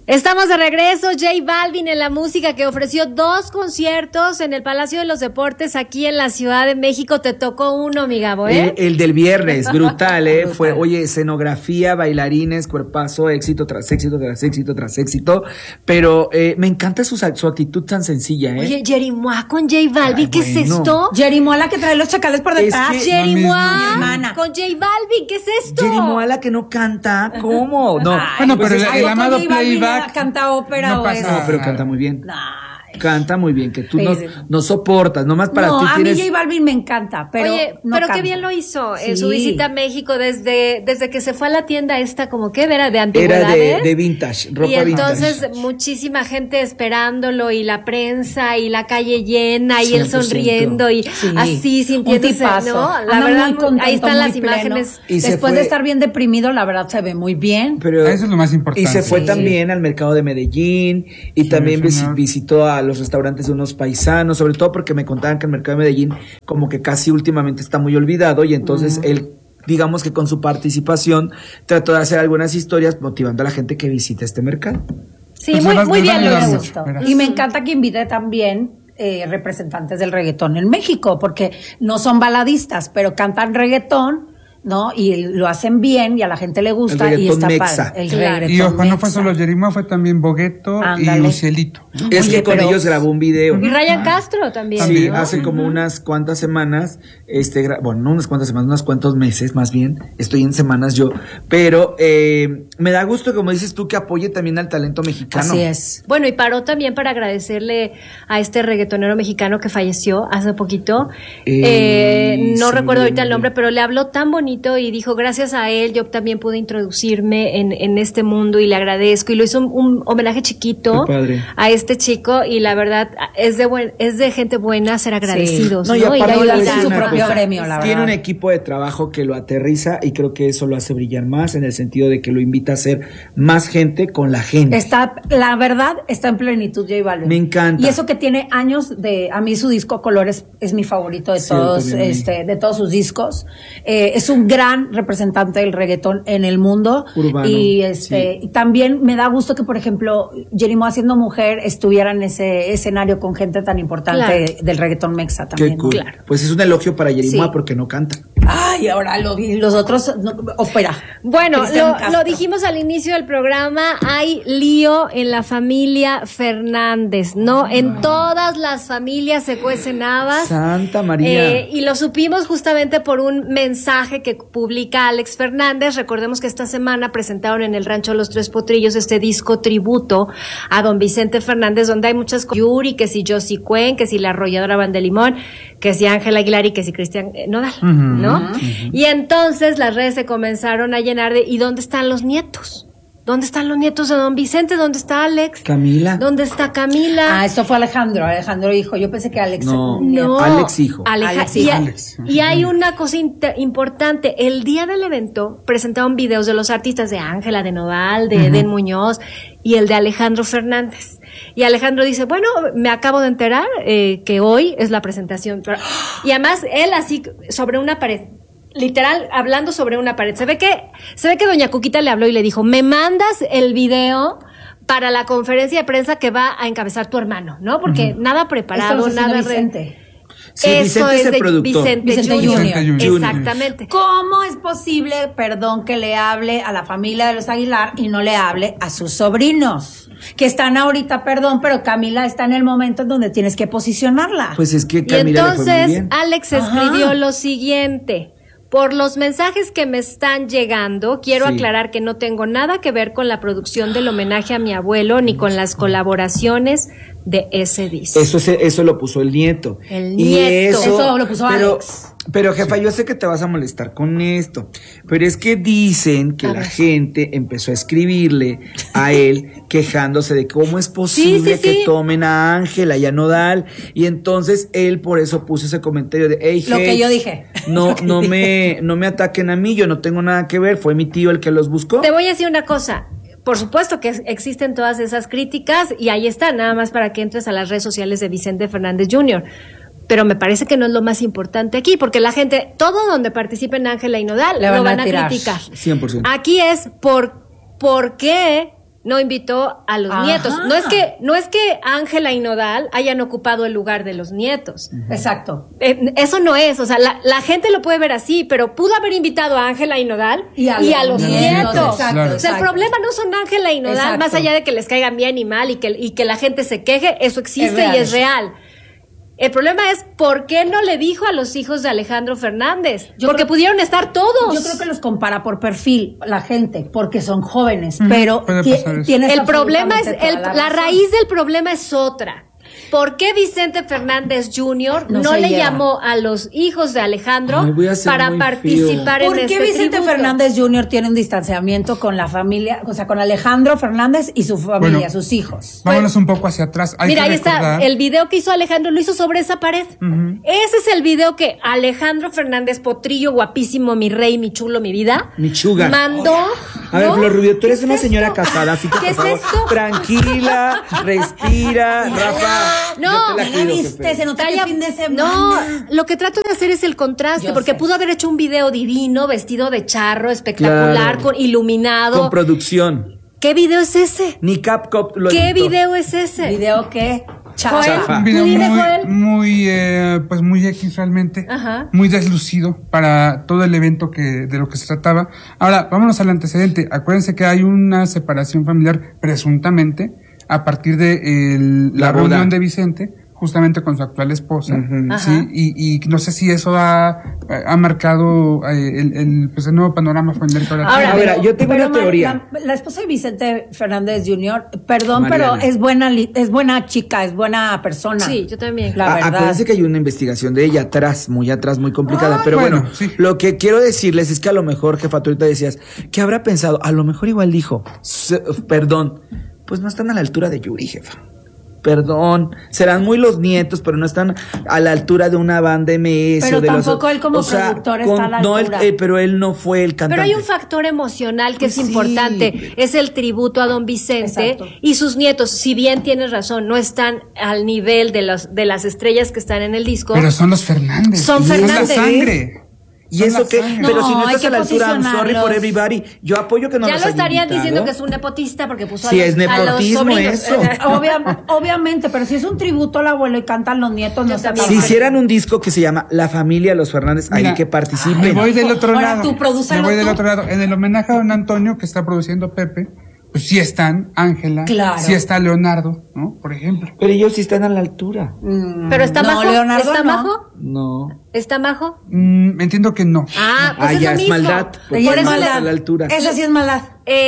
Estamos de regreso, J Balvin en la música, que ofreció 2 conciertos en el Palacio de los Deportes aquí en la Ciudad de México. Te tocó uno, mi Gabo, ¿eh? El del viernes, brutal, ¿eh? Fue, oye, escenografía, bailarines, cuerpazo, éxito tras éxito tras éxito tras éxito, pero me encanta su actitud tan sencilla, ¿eh? Oye, Jerimois con J Balvin, ¿qué es esto? Jerimois, la que trae los chacales por detrás. Es que Jerimois con J Balvin, ¿qué es esto? Jerimois, la que no canta, ¿cómo? No. Bueno, pues pero el amado playback canta ópera no o pasa eso. No, pero canta muy bien. Ay. Canta muy bien, que tú no soportas, nomás para ti No, a tienes... mí J Balvin me encanta, pero Oye, no pero canta. qué bien lo hizo en Sí. su visita a México desde que se fue a la tienda esta, como que era de Era antigüedades. de vintage, ropa y entonces vintage. muchísima gente esperándolo y la prensa y la calle llena y él 100%. sonriendo y Sí. así sintiéndose, Un tipazo. ¿no? La Anda verdad, muy contento, ahí están muy las pleno. imágenes. Y se Después fue- de estar bien deprimido, la verdad se ve muy bien. Pero, Eso es lo más importante. Y se fue Sí. también al mercado de Medellín y Sí, también señor. visitó a los restaurantes de unos paisanos, sobre todo porque me contaban que el mercado de Medellín como que casi últimamente está muy olvidado y entonces él, digamos que con su participación, trató de hacer algunas historias motivando a la gente que visite este mercado. Sí, Pues muy, le va- muy le va a bien lo ayudar hizo. mucho. Verás. Y me encanta que invite también representantes del reggaetón en México, porque no son baladistas, pero cantan reggaetón, ¿no? Y lo hacen bien y a la gente le gusta El y está reggaetón mexa. padre. El Claro. reggaetón Y ojo, no fue mexa. solo Jerimois, fue también Bogueto Ándale. y Lucielito. Es Oye, que con pero- ellos grabó un video. Y Ryan Castro también. Sí, ¿no? hace como unas cuantas semanas, bueno, no unas cuantas semanas, unos cuantos meses más bien, estoy en semanas yo, pero me da gusto, como dices tú, que apoye también al talento mexicano. Así es. Bueno, y paró también para agradecerle a este reggaetonero mexicano que falleció hace poquito. No sí, recuerdo ahorita el bien. nombre, pero le habló tan bonito y dijo, gracias a él yo también pude introducirme en este mundo y le agradezco. Y lo hizo un homenaje chiquito Qué padre. a este chico y la verdad es de gente buena ser agradecidos. No, y ¿no? aparte de ayudarse es a su una propio cosa, gremio, la tiene verdad. un equipo de trabajo que lo aterriza y creo que eso lo hace brillar más en el sentido de que lo invita a ser más gente con la gente. La verdad, está en plenitud J Balvin. Me encanta. Y eso que tiene años a mí su disco Colores es mi favorito de Sí, todos, también a mí. de todos sus discos. Es un gran representante del reggaetón en el mundo. Urbano, Y sí. y también me da gusto que, por ejemplo, Jerimois siendo mujer estuviera en ese escenario con gente tan importante Claro. del reggaetón mexa Qué también. ¿no? cool. Claro. Pues es un elogio para Jerimois Sí. porque no canta. Ay, ahora los otros, ópera. Bueno, Cristian lo Castro. dijimos al inicio del programa, hay lío en la familia Fernández, ¿no? En todas las familias se cuecen habas. Santa María. Y lo supimos justamente por un mensaje que publica Alex Fernández. Recordemos que esta semana presentaron en el Rancho Los Tres Potrillos este disco tributo a don Vicente Fernández, donde hay muchas cosas. Yuri, que si Josie Cuen, que si la arrolladora Van de Limón, que si Ángela Aguilar y que si Cristian Nodal, ¿no? Y entonces las redes se comenzaron a llenar de ¿y dónde están los nietos? ¿Dónde están los nietos de don Vicente? ¿Dónde está Alex? Camila. ¿Dónde está Camila? Ah, esto fue Alejandro hijo. Yo pensé que Alex. No. No, Alex hijo. Alex y, hijo. Alex. y hay una cosa importante. El día del evento presentaron videos de los artistas de Ángela, de Nodal, de Eden Muñoz y el de Alejandro Fernández. Y Alejandro dice, bueno, me acabo de enterar que hoy es la presentación. Y además él así sobre una pared. Literal, hablando sobre una pared. Se ve que doña Cuquita le habló y le dijo, me mandas el video para la conferencia de prensa que va a encabezar tu hermano, ¿no? Porque nada Esto preparado, lo está haciendo nada... Vicente. Sí, Eso Vicente es es el de productor. Vicente Junior. Vicente Junior. Exactamente. ¿Cómo es posible, perdón, que le hable a la familia de los Aguilar y no le hable a sus sobrinos? Que están ahorita, perdón, pero Camila está en el momento en donde tienes que posicionarla. Pues es que Y Camila le fue muy entonces bien. Alex Ajá. escribió lo siguiente. Por los mensajes que me están llegando, quiero Sí. aclarar que no tengo nada que ver con la producción del homenaje a mi abuelo ni con las colaboraciones de ese disco. Eso lo puso el nieto. El Y nieto. Eso lo puso pero, Alex. Pero jefa, yo sé que te vas a molestar con esto, pero es que dicen que A la ver. gente empezó a escribirle a él quejándose de cómo es posible Sí, que sí. tomen a Ángela y a Nodal, y entonces él por eso puso ese comentario de hey, Lo que yo dije. no me ataquen a mí, yo no tengo nada que ver, fue mi tío el que los buscó. Te voy a decir una cosa. Por supuesto que existen todas esas críticas y ahí está, nada más para que entres a las redes sociales de Vicente Fernández Jr. Pero me parece que no es lo más importante aquí, porque la gente, todo donde participen Ángela y Nodal, Le lo van a van a tirar. criticar. 100%. Aquí es por qué no invitó a los Ajá. nietos. No es que Ángela y Nodal hayan ocupado el lugar de los nietos. Exacto. Eso no es, o sea, la gente lo puede ver así, pero pudo haber invitado a Ángela y Nodal y a los nietos. Exacto, Claro. O sea, el problema no son Ángela y Nodal, Exacto. más allá de que les caigan bien y mal y que la gente se queje, eso existe y es real. El problema es ¿por qué no le dijo a los hijos de Alejandro Fernández? Porque pudieron estar todos. Yo creo que los compara por perfil la gente, porque son jóvenes, pero Puede pasar eso. tienes El problema es, absolutamente toda la razón. raíz del problema es otra. ¿Por qué Vicente Fernández Jr. No no se le lleva. llamó a los hijos de Alejandro Ay, voy a ser para muy participar en ¿Por este qué Vicente tributo? Fernández Jr. tiene un distanciamiento con la familia, o sea, con Alejandro Fernández y su familia, Bueno, sus hijos? Vámonos un poco hacia atrás. Hay Mira, que ahí está, recordar- el video que hizo Alejandro lo hizo sobre esa pared. Ese es el video que Alejandro Fernández Potrillo, guapísimo, mi rey, mi chulo, mi vida, Mi sugar. mandó. A ver, ¿no? Flor Rubio, tú eres ¿Qué una es señora esto? casada, así que ¿Qué por es favor, esto? tranquila, respira, Rafa. No, yo te la ¿Ya cuido, viste? jefe. Se nota que Calla- fin de semana. No, lo que trato de hacer es el contraste, Yo porque sé. pudo haber hecho un video divino, vestido de charro, espectacular, Claro. iluminado. Con producción. ¿Qué video es ese? Ni Capcom lo ¿Qué editó. video es ese? ¿Video qué? Chao. Chafa. Un video Tú dime, Joel. pues muy X realmente, Ajá. muy deslucido para todo el evento de lo que se trataba. Ahora, vámonos al antecedente. Acuérdense que hay una separación familiar presuntamente a partir de La la boda. reunión de Vicente, justamente con su actual esposa, Ujú. sí, Ajá. y no sé si eso ha marcado el nuevo panorama familiar que ahora Ahora, tiene. A ver, yo tengo Pero una teoría. La esposa de Vicente Fernández Jr., perdón, Mariana. pero es buena chica, es buena persona. Sí, yo también. La verdad. Acuérdense que hay una investigación de ella atrás, muy complicada. Ah, pero bueno, bueno, sí. lo que quiero decirles es que a lo mejor, jefa, tú ahorita decías, ¿qué habrá pensado? A lo mejor igual dijo, perdón, pues no están a la altura de Yuri, jefa. Perdón, serán muy los nietos, pero no están a la altura de una banda MS. Pero o de tampoco él como productor está a la no, altura. pero él no fue el cantante. Pero hay un factor emocional que Pues es sí. importante, es el tributo a don Vicente. Exacto. Y sus nietos, si bien tienes razón, no están al nivel de las estrellas que están en el disco. Pero son los Fernández. Son Fernández. la sangre. ¿Y Son eso la qué? sangre. Pero si no No, hay estás que a la altura, I'm sorry for posicionarlos. everybody. Yo apoyo que no ya los lo haya estarían invitado. diciendo que es un nepotista porque puso Sí, a es los nepotismo sobrinos. eso. Obviamente, pero si es un tributo al abuelo y cantan los nietos, no está también. Si mal. hicieran un disco que se llama La Familia Los Fernández, ahí Mira, que participen. Me voy del otro Ahora lado. tú, prodúcelo Me voy del tú. otro lado. En el homenaje a don Antonio que está produciendo Pepe, pues sí están Ángela, Claro. sí está Leonardo, ¿no? Por ejemplo. Pero ellos sí están a la altura. Pero está No, majo, Leonardo está no. majo, No. está majo. Entiendo que no. Pues es ya lo es mismo. maldad. porque Ella Por es no eso está maldad. a la altura. Esa sí es maldad.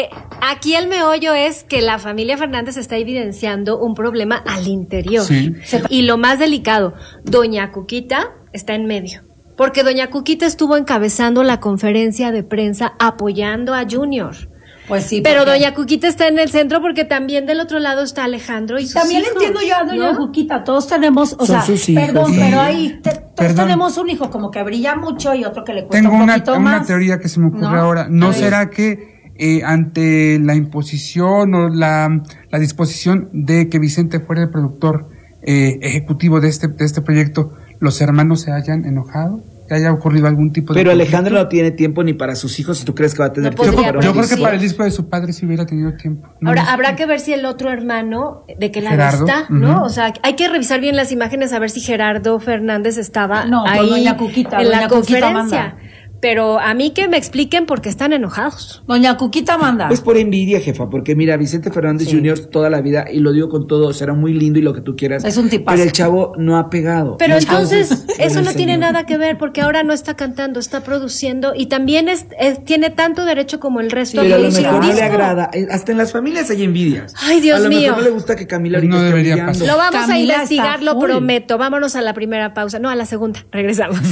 Aquí el meollo es que la familia Fernández está evidenciando un problema al interior. Sí. Y lo más delicado, doña Cuquita está en medio. Porque doña Cuquita estuvo encabezando la conferencia de prensa apoyando a Junior. Pues sí. Pero porque- doña Cuquita está en el centro porque también del otro lado está Alejandro y sus También hijos, entiendo yo a doña ¿no? Cuquita, todos tenemos, Son o sea, sus hijos. perdón, Sí. pero ahí todos Perdón. tenemos un hijo como que brilla mucho y otro que le cuesta Tengo un una poquito más. teoría que se me ocurre ¿No? ahora. A ¿No ver. será que ante la imposición o la disposición de que Vicente fuera el productor ejecutivo de este proyecto, los hermanos se hayan enojado? ¿Que haya ocurrido algún tipo de Pero conflicto? Alejandro no tiene tiempo ni para sus hijos. ¿Y tú crees que va a tener No tiempo podría, para Yo un creo que disco? para el disco de su padre sí hubiera tenido tiempo. ¿no? Ahora, habrá que ver si el otro hermano, de qué lado Gerardo, está, ¿no? ujú. O sea, hay que revisar bien las imágenes a ver si Gerardo Fernández estaba No, pues ahí doña Cuquita, en la doña Cuquita conferencia. manda. Pero a mí que me expliquen por qué están enojados. Doña Cuquita manda. Pues por envidia, jefa, porque mira, Vicente Fernández Sí. Jr. toda la vida, y lo digo con todo, será muy lindo y lo que tú quieras. Es un tipazo. Pero el chavo no ha pegado. Pero entonces, con eso el no tiene señor. nada que ver porque ahora no está cantando, está produciendo y también tiene tanto derecho como el resto Pero a de lo producir mejor un no le disco. agrada. Hasta en las familias hay envidias. Ay, Dios a lo mío. mejor no le gusta que Camila Pues ahorita no esté debería brillando. pasar. Lo vamos Camila a investigar, está lo full. prometo. Vámonos a la primera pausa. No, a la segunda. Regresamos.